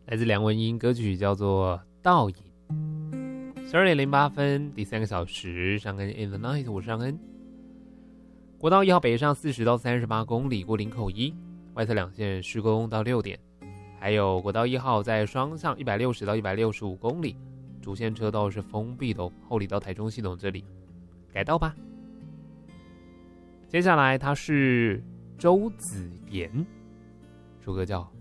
来自梁文音，歌曲叫做《倒影》。12:08，第3个小时，尚恩 in the night， 我是尚恩。国道1号北上40到38公里，过林口一，外侧两线施工到6点。还有国道1号在双向160到165公里，主线车道是封闭的，后里到台中系统这里改道吧。接下来他是周子妍，首歌叫